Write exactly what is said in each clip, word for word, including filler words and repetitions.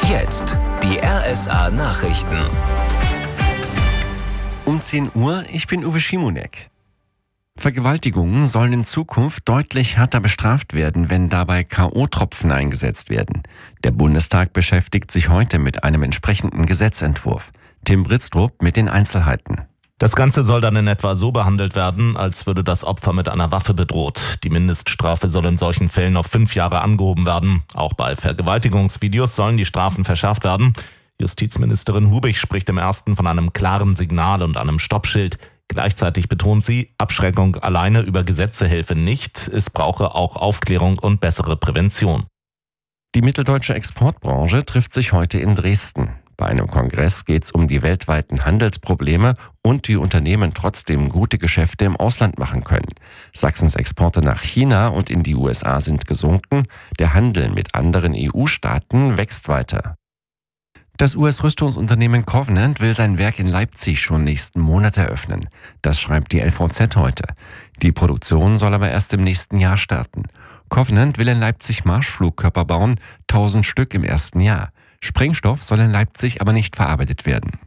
Jetzt die R S A-Nachrichten. Um zehn Uhr, ich bin Uwe Schimonek. Vergewaltigungen sollen in Zukunft deutlich härter bestraft werden, wenn dabei K O-Tropfen eingesetzt werden. Der Bundestag beschäftigt sich heute mit einem entsprechenden Gesetzentwurf. Tim Britztrup mit den Einzelheiten. Das Ganze soll dann in etwa so behandelt werden, als würde das Opfer mit einer Waffe bedroht. Die Mindeststrafe soll in solchen Fällen auf fünf Jahre angehoben werden. Auch bei Vergewaltigungsvideos sollen die Strafen verschärft werden. Justizministerin Hubig spricht im ersten von einem klaren Signal und einem Stoppschild. Gleichzeitig betont sie, Abschreckung alleine über Gesetze helfe nicht. Es brauche auch Aufklärung und bessere Prävention. Die mitteldeutsche Exportbranche trifft sich heute in Dresden. Bei einem Kongress geht es um die weltweiten Handelsprobleme und wie Unternehmen trotzdem gute Geschäfte im Ausland machen können. Sachsens Exporte nach China und in die U S A sind gesunken. Der Handel mit anderen E U-Staaten wächst weiter. Das U S-Rüstungsunternehmen Covenant will sein Werk in Leipzig schon nächsten Monat eröffnen. Das schreibt die L V Z heute. Die Produktion soll aber erst im nächsten Jahr starten. Covenant will in Leipzig Marschflugkörper bauen, tausend Stück im ersten Jahr. Sprengstoff soll in Leipzig aber nicht verarbeitet werden.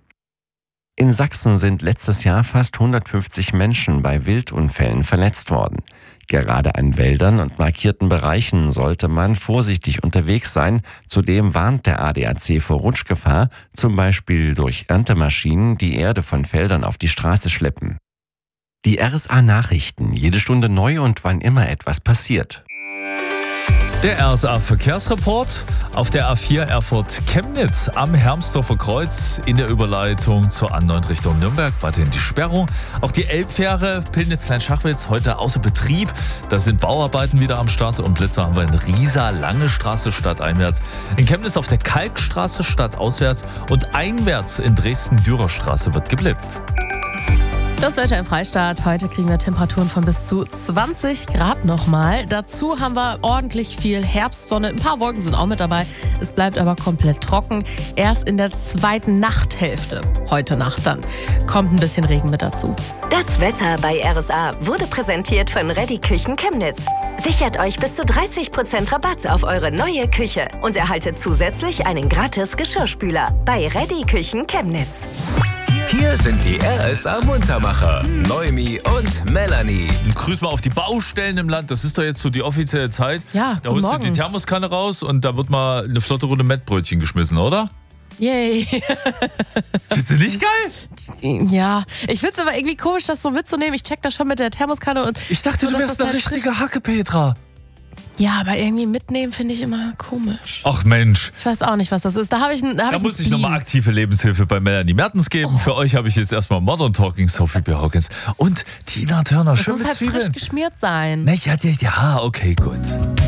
In Sachsen sind letztes Jahr fast hundertfünfzig Menschen bei Wildunfällen verletzt worden. Gerade an Wäldern und markierten Bereichen sollte man vorsichtig unterwegs sein. Zudem warnt der A D A C vor Rutschgefahr, zum Beispiel durch Erntemaschinen, die Erde von Feldern auf die Straße schleppen. Die R S A-Nachrichten, jede Stunde neu und wann immer etwas passiert. Der R S A-Verkehrsreport auf der A vier Erfurt-Chemnitz am Hermsdorfer Kreuz in der Überleitung zur A neun Richtung Nürnberg. Weiterhin die Sperrung. Auch die Elbfähre Pillnitz-Kleinschachwitz heute außer Betrieb. Da sind Bauarbeiten wieder am Start und Blitzer haben wir in Riesa, Lange Straße stadteinwärts. In Chemnitz auf der Kalkstraße stadtauswärts und einwärts in Dresden-Dürerstraße wird geblitzt. Das Wetter im Freistaat. Heute kriegen wir Temperaturen von bis zu zwanzig Grad nochmal. Dazu haben wir ordentlich viel Herbstsonne. Ein paar Wolken sind auch mit dabei. Es bleibt aber komplett trocken. Erst in der zweiten Nachthälfte, heute Nacht dann, kommt ein bisschen Regen mit dazu. Das Wetter bei R S A wurde präsentiert von Reddy Küchen Chemnitz. Sichert euch bis zu dreißig Prozent Rabatt auf eure neue Küche und erhaltet zusätzlich einen gratis Geschirrspüler bei Reddy Küchen Chemnitz. Hier sind die R S A-Muntermacher, Noemi und Melanie. Grüß mal auf die Baustellen im Land. Das ist doch jetzt so die offizielle Zeit. Ja, da guten holst Morgen. du die Thermoskanne raus und da wird mal eine flotte Runde Mettbrötchen geschmissen, oder? Yay. Findest du nicht geil? Ja, ich finde es aber irgendwie komisch, das so mitzunehmen. Ich check das schon mit der Thermoskanne. Und Ich dachte, so, du dass wärst das eine halt frisch- richtige Hackepetra. Ja, aber irgendwie mitnehmen finde ich immer komisch. Ach Mensch. Ich weiß auch nicht, was das ist. Da habe ich, ein- da hab Da ich muss einen ich nochmal Spleen. aktive Lebenshilfe bei Melanie Mertens geben. Für euch habe ich jetzt erstmal Modern Talking, Sophie B. Hawkins und Tina Turner. Das Schön muss mit halt Zwiebeln. frisch geschmiert sein. Ne, ja, ja, ja, okay, gut.